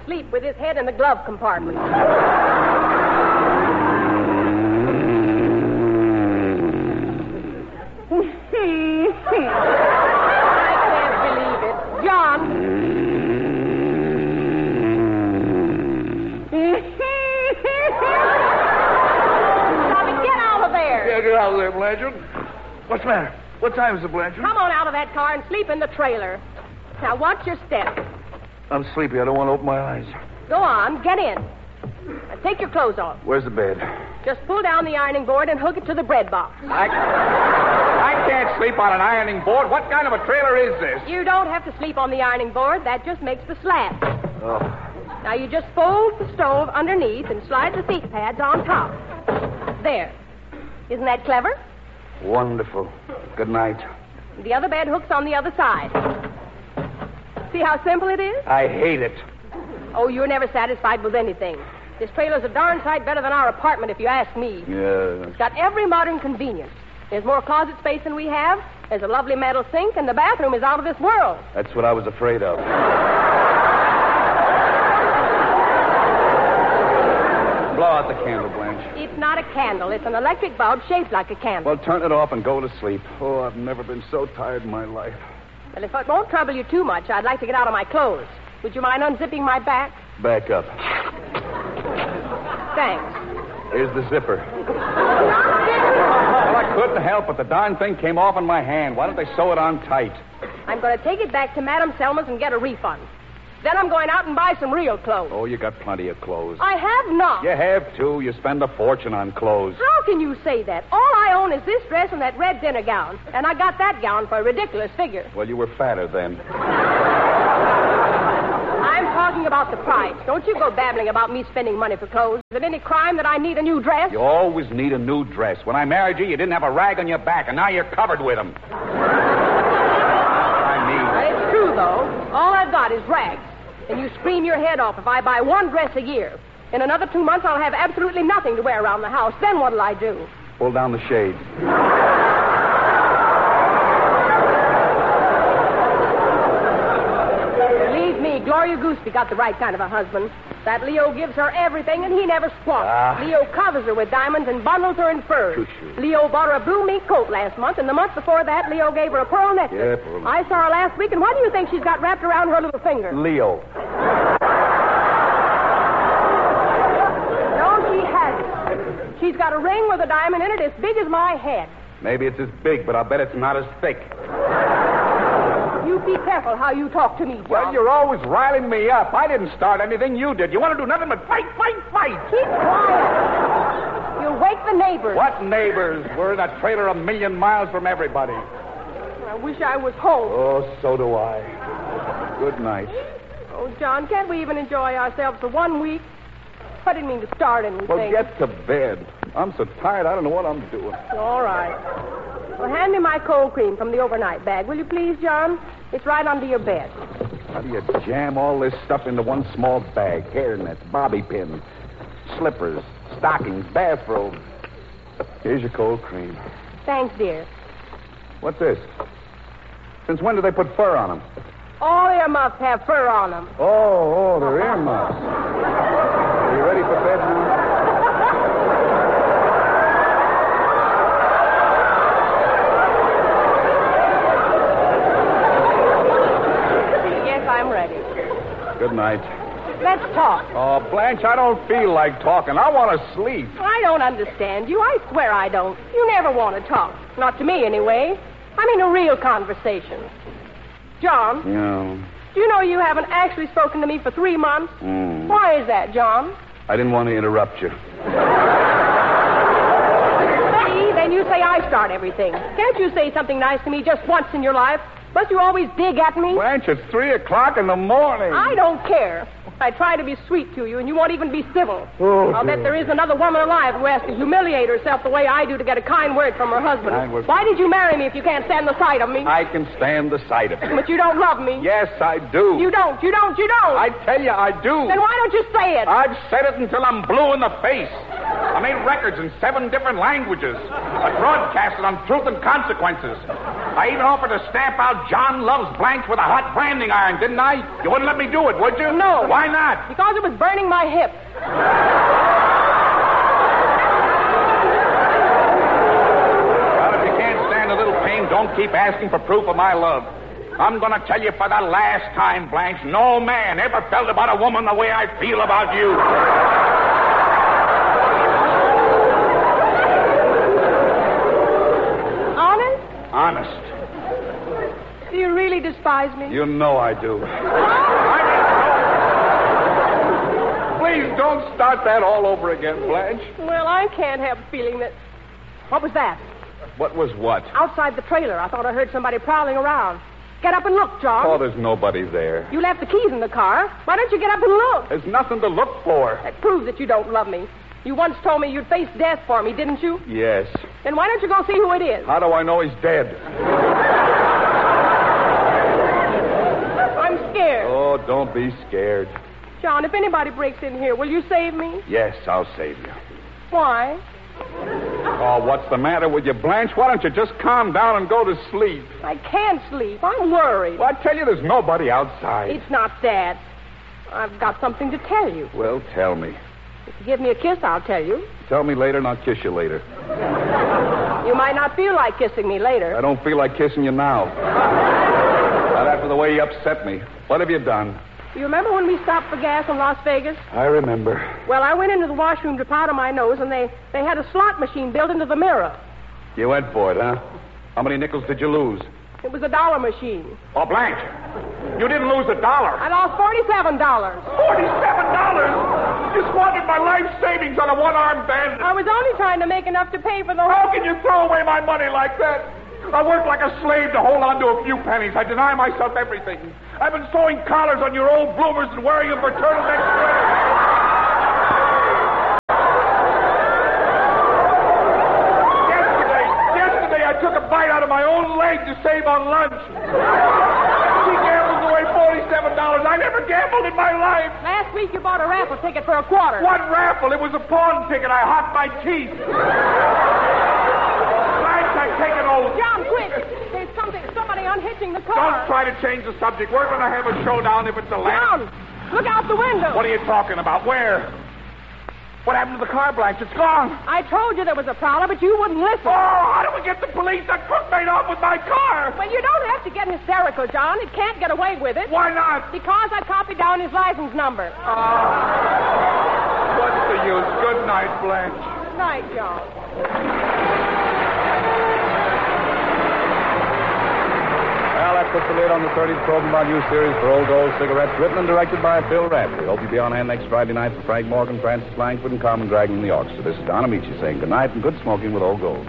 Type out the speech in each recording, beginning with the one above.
sleep with his head in the glove compartment. I can't believe it. John. Stop it. Get out of there. Yeah, get out of there, Blanchard. What's the matter? What time is it, Blanchard? Come on out of that car and sleep in the trailer. Now, watch your step. I'm sleepy. I don't want to open my eyes. Go on. Get in. Now, take your clothes off. Where's the bed? Just pull down the ironing board and hook it to the bread box. I can't sleep on an ironing board. What kind of a trailer is this? You don't have to sleep on the ironing board. That just makes the slab. Oh. Now, you just fold the stove underneath and slide the seat pads on top. There. Isn't that clever? Wonderful. Good night. The other bed hooks on the other side. See how simple it is? I hate it. Oh, you're never satisfied with anything. This trailer's a darn sight better than our apartment, if you ask me. Yeah. It's got every modern convenience. There's more closet space than we have. There's a lovely metal sink, and the bathroom is out of this world. That's what I was afraid of. Blow out the candle, Blanche. It's not a candle. It's an electric bulb shaped like a candle. Well, turn it off and go to sleep. Oh, I've never been so tired in my life. Well, if it won't trouble you too much, I'd like to get out of my clothes. Would you mind unzipping my back? Back up. Thanks. Here's the zipper. Well, I couldn't help it. The darn thing came off in my hand. Why don't they sew it on tight? I'm going to take it back to Madame Selma's and get a refund. Then I'm going out and buy some real clothes. Oh, you got plenty of clothes. I have not. You have, too. You spend a fortune on clothes. How can you say that? All I own is this dress and that red dinner gown. And I got that gown for a ridiculous figure. Well, you were fatter then. I'm talking about the price. Don't you go babbling about me spending money for clothes. Is it any crime that I need a new dress? You always need a new dress. When I married you, you didn't have a rag on your back, and now you're covered with them. It's true, though. All I've got is rags. And you scream your head off if I buy one dress a year. In another 2 months, I'll have absolutely nothing to wear around the house. Then what'll I do? Pull down the shades. Believe me, Gloria Gooseby got the right kind of a husband. That Leo gives her everything, and he never squawks. Leo covers her with diamonds and bundles her in furs. Leo bought her a blue mink coat last month, and the month before that, Leo gave her a pearl necklace. Yeah, pearl necklace. I saw her last week, and what do you think she's got wrapped around her little finger? Leo. No, she hasn't. She's got a ring with a diamond in it as big as my head. Maybe it's as big, but I'll bet it's not as thick. You be careful how you talk to me, John. Well, you're always riling me up. I didn't start anything. You did. You want to do nothing but fight, fight, fight. Keep quiet. You'll wake the neighbors. What neighbors? We're in a trailer 1,000,000 miles from everybody. I wish I was home. Oh, so do I. Good night. Oh, John, can't we even enjoy ourselves for 1 week? I didn't mean to start anything. Well, get to bed. I'm so tired, I don't know what I'm doing. All right. Well, hand me my cold cream from the overnight bag, will you please, John? It's right under your bed. How do you jam all this stuff into one small bag? Hairnets, bobby pins, slippers, stockings, bathrobes. Here's your cold cream. Thanks, dear. What's this? Since when do they put fur on them? All earmuffs have fur on them. Oh, they're earmuffs. Are you ready for bed now? I'm ready. Good night. Let's talk. Oh, Blanche, I don't feel like talking. I want to sleep. I don't understand you. I swear I don't. You never want to talk. Not to me, anyway. I mean a real conversation. John? Yeah. Do you know you haven't actually spoken to me for 3 months? Why is that, John? I didn't want to interrupt you. See, then you say I start everything. Can't you say something nice to me just once in your life? Must you always dig at me? Blanche, it's 3:00 in the morning. I don't care. I try to be sweet to you, and you won't even be civil. Oh, I'll bet there is another woman alive who has to humiliate herself the way I do to get a kind word from her husband. Kind word. Why did you marry me if you can't stand the sight of me? I can stand the sight of it. But you don't love me. Yes, I do. You don't. I tell you, I do. Then why don't you say it? I've said it until I'm blue in the face. I made records in 7 different languages. I broadcasted on Truth and Consequences. I even offered to stamp out John Loves Blanche with a hot branding iron, didn't I? You wouldn't let me do it, would you? No. Why not? Because it was burning my hip. Well, if you can't stand a little pain, don't keep asking for proof of my love. I'm going to tell you for the last time, Blanche, no man ever felt about a woman the way I feel about you. Honest? Honest. Do you really despise me? You know I do. Please don't start that all over again, Blanche. Well, I can't help feeling that... What was that? What was what? Outside the trailer. I thought I heard somebody prowling around. Get up and look, John. Oh, there's nobody there. You left the keys in the car. Why don't you get up and look? There's nothing to look for. That proves that you don't love me. You once told me you'd face death for me, didn't you? Yes. Then why don't you go see who it is? How do I know he's dead? I'm scared. Oh, don't be scared. John, if anybody breaks in here, will you save me? Yes, I'll save you. Why? Oh, what's the matter with you, Blanche? Why don't you just calm down and go to sleep? I can't sleep. I'm worried. Well, I tell you, there's nobody outside. It's not that. I've got something to tell you. Well, tell me. If you give me a kiss, I'll tell you. Tell me later and I'll kiss you later. You might not feel like kissing me later. I don't feel like kissing you now. Not after the way you upset me. What have you done? You remember when we stopped for gas in Las Vegas? I remember. Well, I went into the washroom to powder my nose, and they had a slot machine built into the mirror. You went for it, huh? How many nickels did you lose? It was $1 machine. Oh, Blanche, you didn't lose $1. I lost $47. $47? You squandered my life savings on a one-armed bandit. I was only trying to make enough to pay for the How can you throw away my money like that? I worked like a slave to hold on to a few pennies. I deny myself everything. I've been sewing collars on your old bloomers and wearing them for turtleneck sweaters. Yesterday I took a bite out of my own leg to save on lunch. She gambled away $47. I never gambled in my life. Last week you bought a raffle ticket for $25. What raffle? It was a pawn ticket. I hocked my teeth. Take it over. John, quick! There's somebody unhitching the car. Don't try to change the subject. We're going to have a showdown if it's a lamp. John, look out the window. What are you talking about? Where? What happened to the car, Blanche? It's gone. I told you there was a prowler, but you wouldn't listen. Oh, how do we get the police? That crook made off with my car. Well, you don't have to get hysterical, John. It can't get away with it. Why not? Because I copied down his license number. What's the use? Good night, Blanche. Good night, John. Well, that puts the lid on the 30th program of our new series for Old Gold Cigarettes, written and directed by Phil Radley. Hope you'll be on hand next Friday night for Frank Morgan, Francis Langford, and Carmen Dragon in the orchestra. This is Don Amici saying good night and good smoking with Old Gold.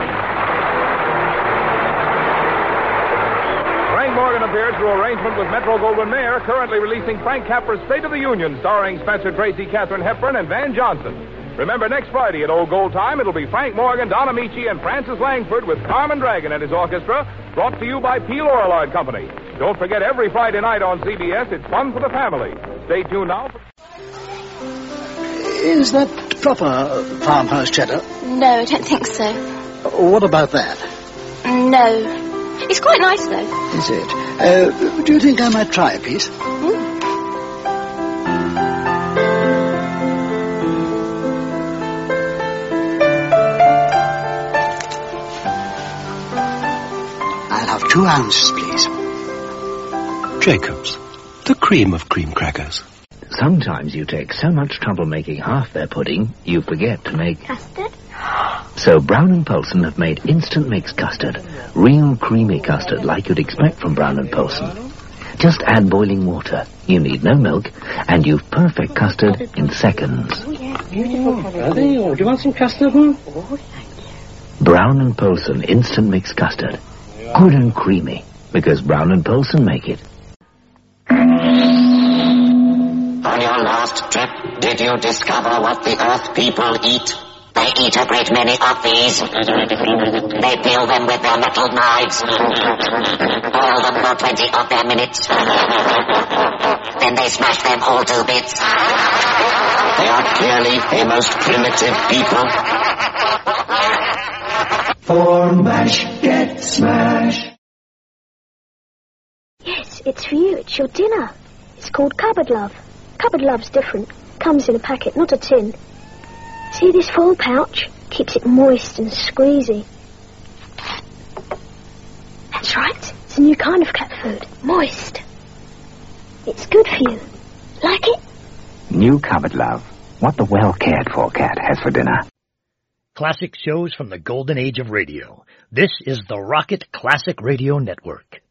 Frank Morgan appeared through arrangement with Metro-Goldwyn-Mayer, currently releasing Frank Capra's State of the Union, starring Spencer Tracy, Katharine Hepburn, and Van Johnson. Remember, next Friday at Old Gold Time, it'll be Frank Morgan, Don Amici, and Francis Langford with Carmen Dragon and his orchestra, brought to you by P. Lorillard Company. Don't forget, every Friday night on CBS, it's fun for the family. Stay tuned now. Is that proper farmhouse cheddar? No, I don't think so. What about that? No. It's quite nice, though. Is it? Do you think I might try a piece? I'll have 2 ounces, please. Jacob's, the cream of cream crackers. Sometimes you take so much trouble making half their pudding, you forget to make... Custard? So Brown & Polson have made instant mix custard. Real creamy custard like you'd expect from Brown & Polson. Just add boiling water. You need no milk, and you've perfect custard in seconds. Are they? Or do you want some custard, Brown & Polson instant mix custard. Good and creamy, because Brown & Polson make it. On your last trip, did you discover what the Earth people eat? They eat a great many of these. They peel them with their metal knives. Boil them for 20 of their minutes. Then they smash them all to bits. They are clearly a most primitive people. For MASH, get smash. Yes, it's for you. It's your dinner. It's called Cupboard Love. Cupboard Love's different. Comes in a packet, not a tin. See this foil pouch? Keeps it moist and squeezy. That's right. It's a new kind of cat food. Moist. It's good for you. Like it? New Cupboard Love. What the well-cared-for cat has for dinner. Classic shows from the golden age of radio. This is the Rocket Classic Radio Network.